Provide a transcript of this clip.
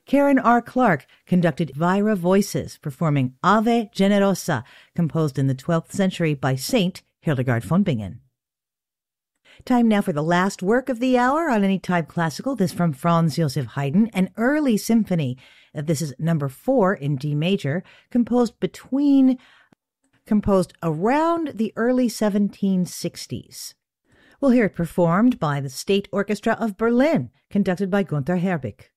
Karen R. Clark conducted Vira Voices, performing Ave Generosa, composed in the 12th century by Saint Hildegard von Bingen. Time now for the last work of the hour on Anytime Classical. This from Franz Joseph Haydn, an early symphony. This is number 4 in D major, composed around the early 1760s. We'll hear it performed by the State Orchestra of Berlin, conducted by Gunther Herbig.